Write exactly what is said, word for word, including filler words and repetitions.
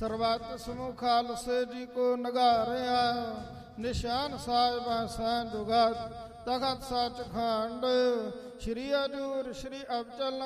ਸਰਬੱਤ ਸਮੂਹ ਖਾਲਸੇ ਜੀ ਕੋ ਨਗਾਰਿਆ। ਨਿਸ਼ਾਨ ਸਾਹਿਬਾਂ ਸਾਂ ਜੁਗਤ ਤਖਤ ਸੱਚਖੰਡ। ਸ਼੍ਰੀ ਹਜ਼ੂਰ ਸ਼੍ਰੀ ਅਬਚਲ